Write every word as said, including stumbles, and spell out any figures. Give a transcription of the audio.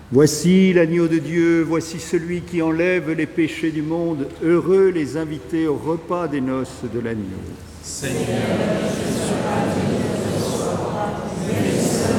Voici l'agneau de Dieu, voici celui qui enlève les péchés du monde. Heureux les invités au repas des noces de l'agneau. Seigneur,